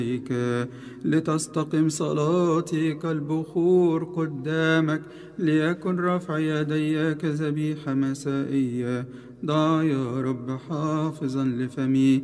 لتستقم صلاتي كالبخور قدامك، ليكن رفع يدي كذبيحة مسائية. ضع يا رب حافظا لفمي